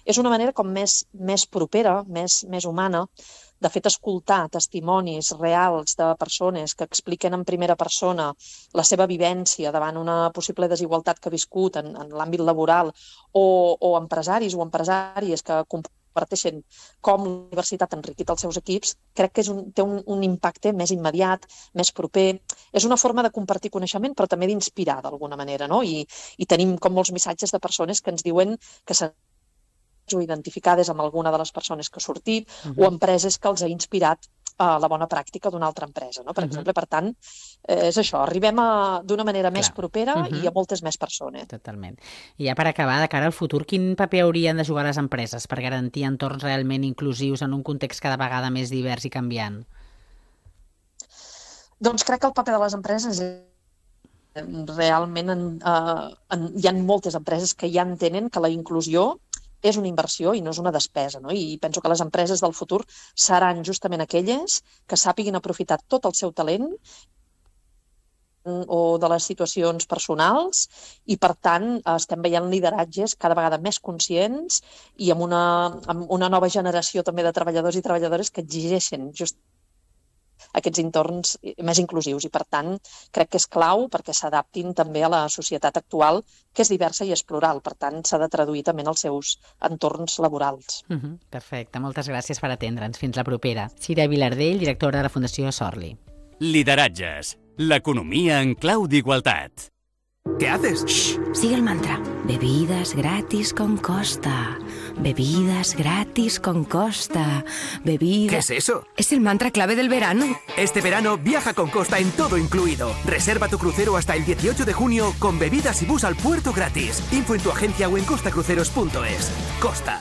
És una manera com més propera, més humana. De fet, escoltar testimonis reals de persones que expliquen en primera persona la seva vivència davant una possible desigualtat que ha viscut en l'àmbit laboral o empresaris o empresàries que comparteixen com la universitat ha enriquit els seus equips, crec que té un impacte més immediat, més proper. És una forma de compartir coneixement, però també d'inspirar d'alguna manera, no? I tenim com molts missatges de persones que ens diuen que o identificades amb alguna de les persones que ha sortit o empreses que els ha inspirat a la bona pràctica d'una altra empresa, no? Per exemple, per tant, és això, arribem d'una manera més propera i a moltes més persones. Totalment. I ja per acabar, de cara al futur, quin paper haurien de jugar les empreses per garantir entorns realment inclusius en un context cada vegada més divers i canviant? Doncs crec que el paper de les empreses realment hi ha moltes empreses que ja entenen que la inclusió és una inversió i no és una despesa, no? I penso que les empreses del futur seran justament aquelles que sàpiguin aprofitar tot el seu talent o de les situacions personals i, per tant, estem veient lideratges cada vegada més conscients i amb una nova generació també de treballadors i treballadores que exigeixen just aquests entorns més inclusius i, per tant, crec que és clau perquè s'adaptin també a la societat actual, que és diversa i és plural. Per tant, s'ha de traduir també en els seus entorns laborals. Perfecte, moltes gràcies per atendre'ns. Fins la propera. Síria Vilardell, directora de la Fundació Sorli. Lideratges, l'economia en clau d'igualtat. ¿Qué haces? Shh, sigue el mantra. Bebidas gratis con Costa. Bebidas gratis con Costa. Bebidas... ¿Qué es eso? Es el mantra clave del verano. Este verano viaja con Costa en todo incluido. Reserva tu crucero hasta el 18 de junio con bebidas y bus al puerto gratis. Info en tu agencia o en costacruceros.es. Costa.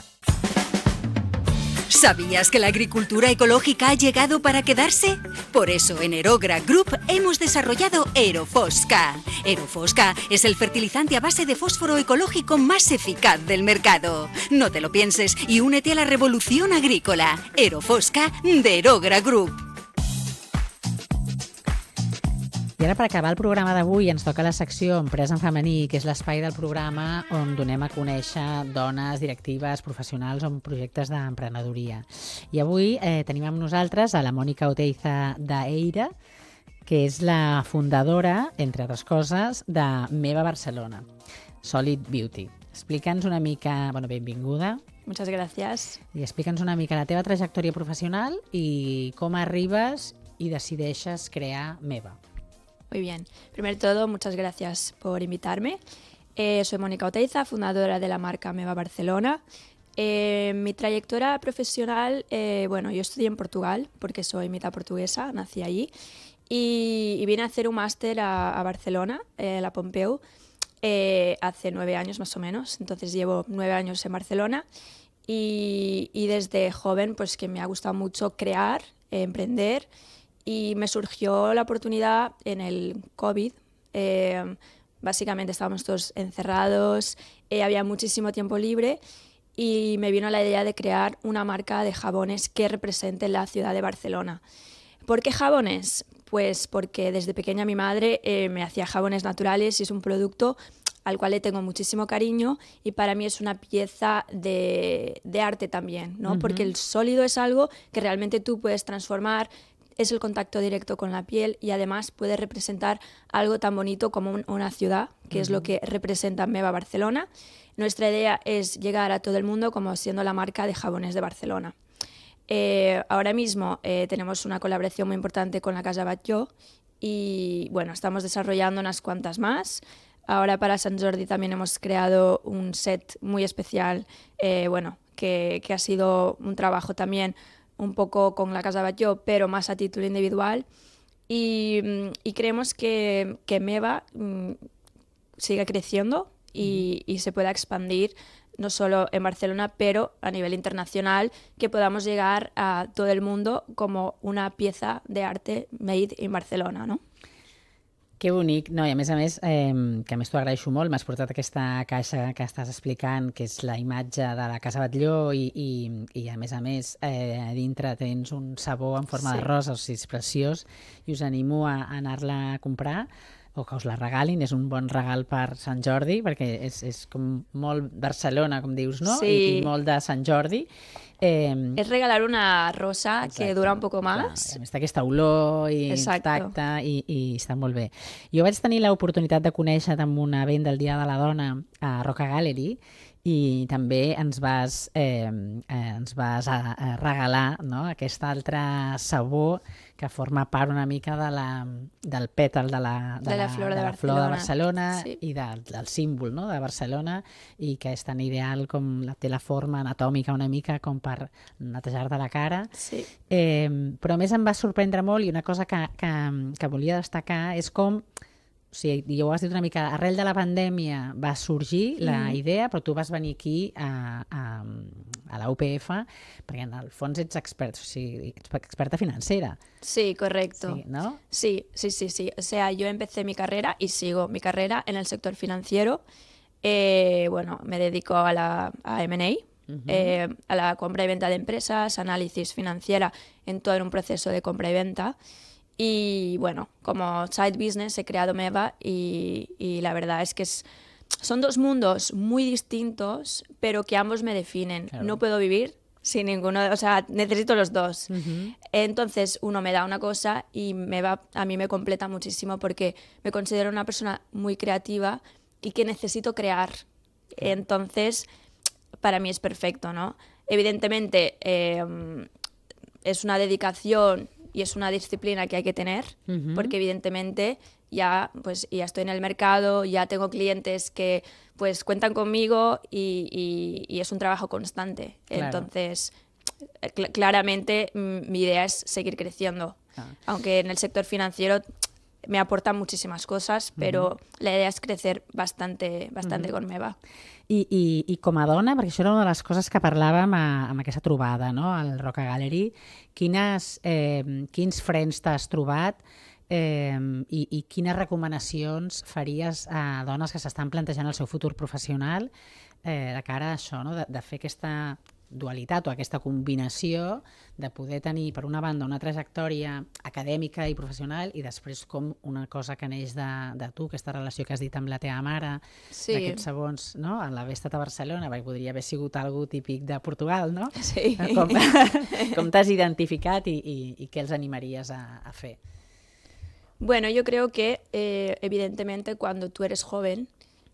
¿Sabías que la agricultura ecológica ha llegado para quedarse? Por eso en Aerogra Group hemos desarrollado Aerofosca. Aerofosca es el fertilizante a base de fósforo ecológico más eficaz del mercado. No te lo pienses y únete a la revolución agrícola. Aerofosca de Aerogra Group. I ara, per acabar el programa d'avui, ens toca la secció Empresa en femení, que és l'espai del programa on donem a conèixer dones directives, professionals o projectes d'emprenedoria. I avui tenim amb nosaltres a la Mònica Oteiza d'Eira, que és la fundadora, entre altres coses, de Meva Barcelona, Solid Beauty. Explica'ns una mica, benvinguda. Muchas gracias. I explica'ns una mica la teva trajectòria professional i com arribes i decideixes crear Meva. Muy bien. Primero de todo, muchas gracias por invitarme. Soy Mónica Oteiza, fundadora de la marca Meva Barcelona. Mi trayectoria profesional, yo estudié en Portugal porque soy mitad portuguesa, nací allí. Y vine a hacer un máster a Barcelona, la Pompeu, hace 9 años más o menos. Entonces llevo 9 años en Barcelona y desde joven pues que me ha gustado mucho crear, emprender. Y me surgió la oportunidad en el COVID. Básicamente estábamos todos encerrados, había muchísimo tiempo libre y me vino la idea de crear una marca de jabones que represente la ciudad de Barcelona. ¿Por qué jabones? Pues porque desde pequeña mi madre me hacía jabones naturales y es un producto al cual le tengo muchísimo cariño y para mí es una pieza de arte también, ¿no? Porque el sólido es algo que realmente tú puedes transformar, es el contacto directo con la piel y además puede representar algo tan bonito como una ciudad, que es lo que representa Meva Barcelona. Nuestra idea es llegar a todo el mundo como siendo la marca de jabones de Barcelona. Ahora mismo tenemos una colaboración muy importante con la Casa Batlló y estamos desarrollando unas cuantas más. Ahora para Sant Jordi también hemos creado un set muy especial, que ha sido un trabajo también un poco con la Casa Batlló, pero más a título individual. Y creemos que Meva siga creciendo y se pueda expandir no solo en Barcelona, pero a nivel internacional, que podamos llegar a todo el mundo como una pieza de arte made in Barcelona, ¿no? Que bonic. No, i a més, que a més t'ho agraeixo molt, m'has portat aquesta caixa que estàs explicant, que és la imatge de la Casa Batlló i a més, a dintre tens un sabó en forma de rosa, o sigui, és preciós, i us animo a anar-la a comprar. o que us la regalin. És un bon regal per Sant Jordi, perquè és com molt Barcelona, com dius, no? Sí. I molt de Sant Jordi. Es regalar una rosa que dura un poco más. Clar, a més d'aquesta olor i tacte i està molt bé. Jo vaig tenir l'oportunitat de conèixer amb un event del Dia de la Dona a Roca Gallery i també ens vas regalar, no? Aquest altre sabó que forma part una mica del pètal de la flor de Barcelona sí. I del símbol, no? De Barcelona, i que és tan ideal com té la forma anatòmica una mica com per netejar-te la cara. Sí. Però a més em va sorprendre molt i una cosa que volia destacar és com, o sigui, ja ho has dit una mica, arrel de la pandèmia va sorgir la idea, però tu vas venir aquí a la UPF perquè en el fons ets expert, o sigui, ets experta financera. Sí, correcto. Sí, ¿no? Sí. O sea, yo empecé mi carrera y sigo mi carrera en el sector financiero. Bueno, me dedico a M&A, a la compra y venta de empresas, análisis financiera en todo un proceso de compra y venta. Y bueno, como side business he creado Meva y la verdad es que son dos mundos muy distintos, pero que ambos me definen. Claro. No puedo vivir sin ninguno, o sea, necesito los dos. Entonces uno me da una cosa y Meva a mí me completa muchísimo porque me considero una persona muy creativa y que necesito crear. Entonces, para mí es perfecto, ¿no? Evidentemente es una dedicación y es una disciplina que hay que tener, porque evidentemente ya estoy en el mercado, ya tengo clientes que pues cuentan conmigo y es un trabajo constante. Claro. Entonces, claramente mi idea es seguir creciendo. Aunque en el sector financiero me aportan muchísimas cosas, però la idea és crecer bastante con Meva. I com a dona, perquè això era una de les coses que parlàvem amb aquesta trobada, no? Al Roca Gallery, quins frens t'has trobat i quines recomanacions faries a dones que s'estan plantejant el seu futur professional de cara a això, no? De fer aquesta dualitat o aquesta combinació de poder tenir, per una banda, una trajectòria acadèmica i professional i després com una cosa que neix de tu, aquesta relació que has dit amb la teva mare, d'aquests segons, no? En l'haver estat a Barcelona, perquè podria haver sigut algú típic de Portugal, no? Sí. Com t'has identificat i què els animaries a fer? Bueno, yo creo que evidentemente cuando tú eres joven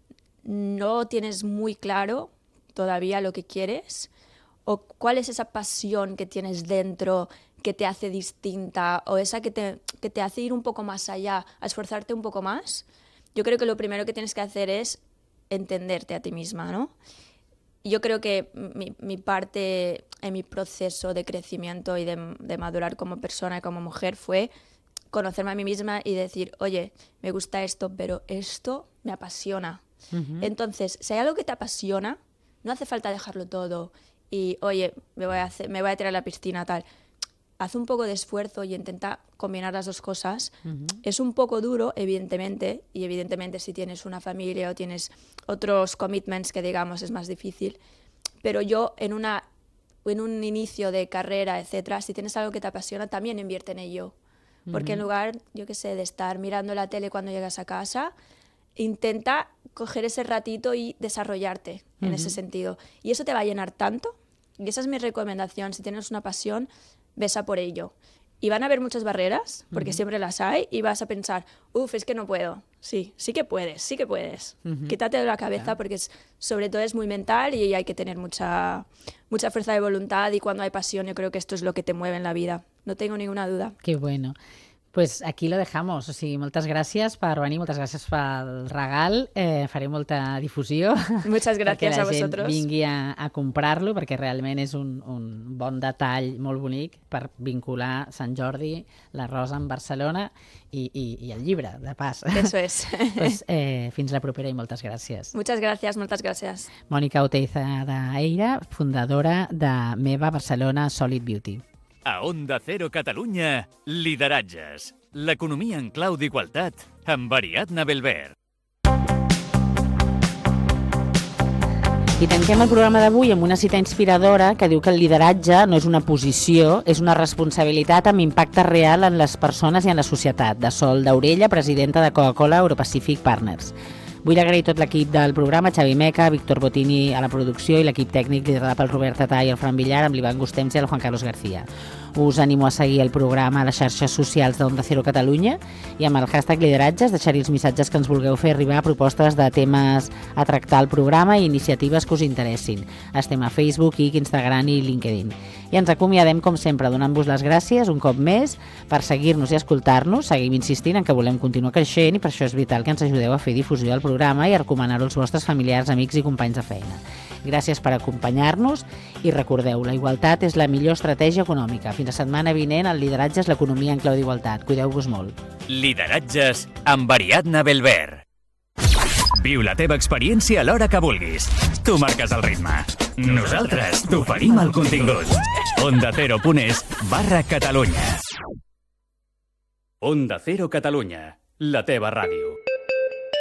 no tienes muy claro todavía lo que quieres o cuál es esa pasión que tienes dentro que te hace distinta o esa que te hace ir un poco más allá, a esforzarte un poco más. Yo creo que lo primero que tienes que hacer es entenderte a ti misma, ¿no? Yo creo que mi parte en mi proceso de crecimiento y de madurar como persona y como mujer fue conocerme a mí misma y decir, oye, me gusta esto, pero esto me apasiona. Entonces, si hay algo que te apasiona, no hace falta dejarlo todo y, oye, me voy a tirar a la piscina, tal. Haz un poco de esfuerzo y intenta combinar las dos cosas. Es un poco duro, evidentemente, y evidentemente si tienes una familia o tienes otros commitments que, digamos, es más difícil. Pero yo, en un inicio de carrera, etcétera, si tienes algo que te apasiona, también invierte en ello. Porque en lugar, yo qué sé, de estar mirando la tele cuando llegas a casa, intenta coger ese ratito y desarrollarte en ese sentido. Y eso te va a llenar tanto. Y esa es mi recomendación. Si tienes una pasión, ves a por ello. Y van a haber muchas barreras, porque siempre las hay, y vas a pensar, es que no puedo. Sí, sí que puedes, sí que puedes. Quítate de la cabeza porque sobre todo es muy mental y hay que tener mucha fuerza de voluntad y cuando hay pasión yo creo que esto es lo que te mueve en la vida. No tengo ninguna duda. Qué bueno. Pues aquí lo dejamos. O sigui, moltes gràcies per venir, moltes gràcies pel regal. Faré molta difusió. Muchas gracias a vosotros. Perquè la gent vingui a comprar-lo, perquè realment és un bon detall molt bonic per vincular Sant Jordi, la Rosa en Barcelona i el llibre, de pas. Eso es. Pues, fins la propera i moltes gràcies. Muchas gracias, moltes gràcies. Mònica Oteiza d'Eira, fundadora de Meva Barcelona Solid Beauty. A Onda Cero Catalunya, Lideratges. L'economia en clau d'igualtat amb Ariadna Belver. I tanquem el programa d'avui amb una cita inspiradora que diu que el lideratge no és una posició, és una responsabilitat amb impacte real en les persones i en la societat. De Sol Daurella, presidenta de Coca-Cola Europacific Partners. Vull agrair tot l'equip del programa, Xavi Meca, Víctor Botini a la producció i l'equip tècnic liderat pel Robert Tatà i el Fran Villar amb l'Ivan Gustems i el Juan Carlos García. Us animo a seguir el programa a les xarxes socials d'Onda Cero Catalunya i amb el hashtag lideratges deixar-hi els missatges que ens vulgueu fer arribar, propostes de temes a tractar al programa i iniciatives que us interessin. Estem a Facebook, Instagram i LinkedIn. I ens acomiadem, com sempre, donant-vos les gràcies un cop més per seguir-nos i escoltar-nos. Seguim insistint en que volem continuar creixent i per això és vital que ens ajudeu a fer difusió del programa i a recomanar-ho als vostres familiars, amics i companys de feina. Gràcies per acompanyar-nos i recordeu, la igualtat és la millor estratègia econòmica. Fins la setmana vinent, el lideratge és l'economia en clau d'igualtat. Cuideu-vos molt. Lideratges amb Ariadna Belver. Viu la teva experiència a l'hora que vulguis. Tu marques el ritme. Nosaltres t'oferim el contingut. OndaCero.es/Catalunya. Onda Cero Catalunya, la teva ràdio.